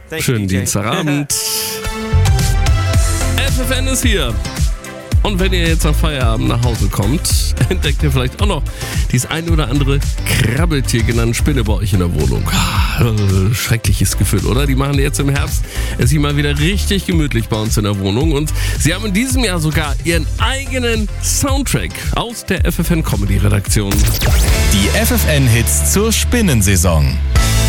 Schönen Dienstagabend. FFN ist hier. Und wenn ihr jetzt am Feierabend nach Hause kommt, entdeckt ihr vielleicht auch noch dieses ein oder andere Krabbeltier genannte Spinne bei euch in der Wohnung. Schreckliches Gefühl, oder? Die machen jetzt im Herbst es sich mal wieder richtig gemütlich bei uns in der Wohnung. Und sie haben in diesem Jahr sogar ihren eigenen Soundtrack aus der FFN Comedy Redaktion. Die FFN-Hits zur Spinnensaison.